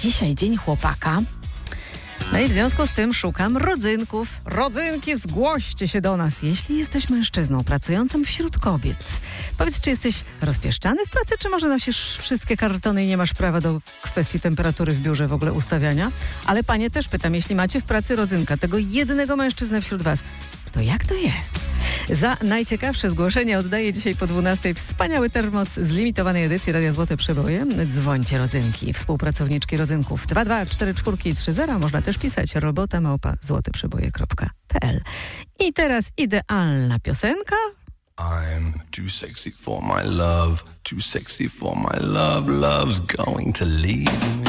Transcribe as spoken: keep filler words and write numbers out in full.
dzisiaj dzień chłopaka. No i w związku z tym szukam rodzynków. Rodzynki, zgłoście się do nas, jeśli jesteś mężczyzną pracującym wśród kobiet. Powiedz, czy jesteś rozpieszczany w pracy, czy może nosisz wszystkie kartony i nie masz prawa do kwestii temperatury w biurze w ogóle ustawiania? Ale panie też pytam, jeśli macie w pracy rodzynka, tego jednego mężczyznę wśród was, to jak to jest? Za najciekawsze zgłoszenie oddaję dzisiaj po dwunastej wspaniały termos z limitowanej edycji Radia Złote Przeboje. Dzwońcie rodzynki, współpracowniczki rodzynków dwa dwa cztery cztery trzy zero. Można też pisać robota małpa złoteprzeboje kropka p l. I teraz idealna piosenka. I'm too sexy for my love, too sexy for my love, love's going to leave me.